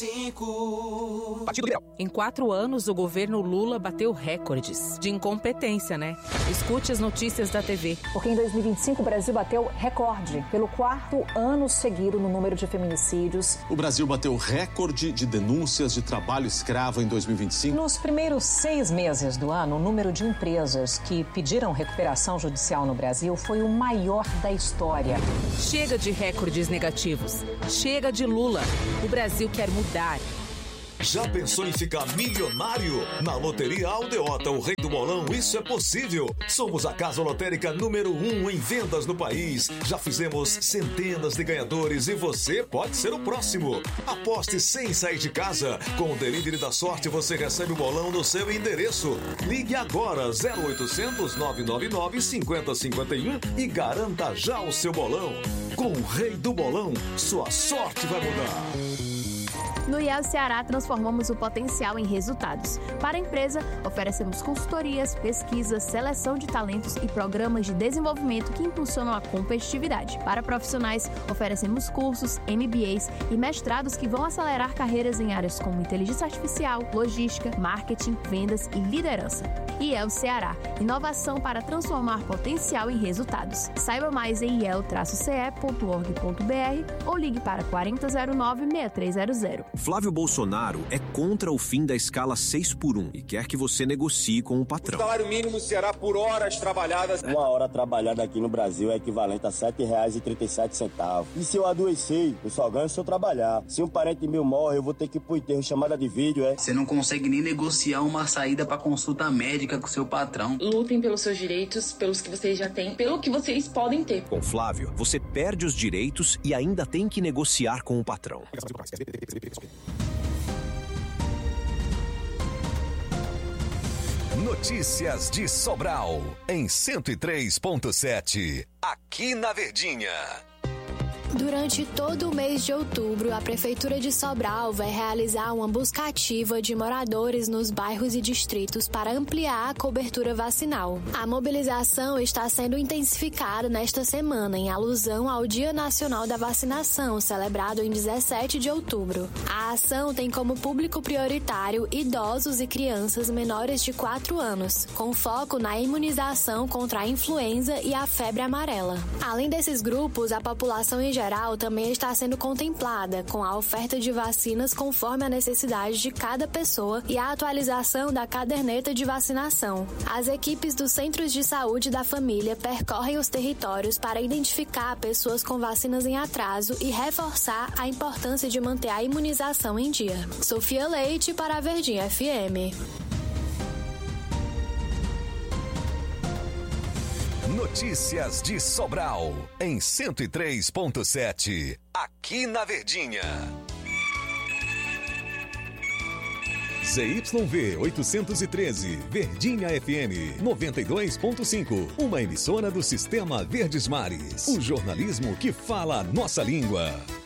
Partido Liberal. Em 4 anos, o governo Lula bateu recordes de incompetência, né? Escute as notícias da TV. Porque em 2025 o Brasil bateu recorde pelo 4º ano seguido no número de feminicídios. O Brasil bateu recorde de denúncias de trabalho escravo em 2025. Nos primeiros 6 meses do ano, o número de empresas que pediram recuperação judicial no Brasil foi o maior da história. Chega de recordes negativos. Chega de Lula. O Brasil quer mudar. Já pensou em ficar milionário? Na Loteria Aldeota, o rei do bolão, isso é possível. Somos a casa lotérica número 1 em vendas no país. Já fizemos centenas de ganhadores e você pode ser o próximo. Aposte sem sair de casa. Com o Delivery da Sorte, você recebe o bolão no seu endereço. Ligue agora 0800 999 5051 e garanta já o seu bolão. Com o rei do bolão, sua sorte vai mudar. No IEL Ceará, transformamos o potencial em resultados. Para a empresa, oferecemos consultorias, pesquisas, seleção de talentos e programas de desenvolvimento que impulsionam a competitividade. Para profissionais, oferecemos cursos, MBAs e mestrados que vão acelerar carreiras em áreas como inteligência artificial, logística, marketing, vendas e liderança. IEL Ceará, inovação para transformar potencial em resultados. Saiba mais em iel-ce.org.br ou ligue para 4009-6300. Flávio Bolsonaro é contra o fim da escala 6x1 e quer que você negocie com o patrão. O salário mínimo será por horas trabalhadas. 1 hora trabalhada aqui no Brasil é equivalente a R$ 7,37. E se eu adoecer, eu só ganho se eu trabalhar. Se um parente meu morre, eu vou ter que ir pro enterro, chamada de vídeo, Você não consegue nem negociar uma saída para consulta médica com seu patrão. Lutem pelos seus direitos, pelos que vocês já têm, pelo que vocês podem ter. Com Flávio, você perde os direitos e ainda tem que negociar com o patrão. Notícias de Sobral, em 103.7, aqui na Verdinha. Durante todo o mês de outubro, a Prefeitura de Sobral vai realizar uma busca ativa de moradores nos bairros e distritos para ampliar a cobertura vacinal. A mobilização está sendo intensificada nesta semana, em alusão ao Dia Nacional da Vacinação, celebrado em 17 de outubro. A ação tem como público prioritário idosos e crianças menores de 4 anos, com foco na imunização contra a influenza e a febre amarela. Além desses grupos, a população em geral também está sendo contemplada com a oferta de vacinas conforme a necessidade de cada pessoa e a atualização da caderneta de vacinação. As equipes dos Centros de Saúde da Família percorrem os territórios para identificar pessoas com vacinas em atraso e reforçar a importância de manter a imunização em dia. Sofia Leite para a Verdinha FM. Notícias de Sobral, em 103.7, aqui na Verdinha. ZYV 813, Verdinha FM 92.5, uma emissora do Sistema Verdes Mares. O jornalismo que fala a nossa língua.